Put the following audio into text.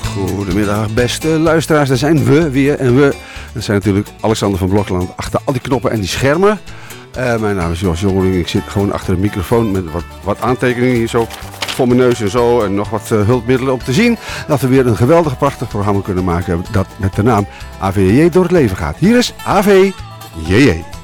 Goedemiddag beste luisteraars, daar zijn we weer en we. Dat zijn natuurlijk Alexander van Blokland achter al die knoppen en die schermen. Mijn naam is Jos Jongeling, ik zit gewoon achter de microfoon met wat aantekeningen hier zo voor mijn neus en zo. En nog wat hulpmiddelen om te zien dat we weer een geweldig prachtig programma kunnen maken dat met de naam AVJJ door het leven gaat. Hier is AVJJ.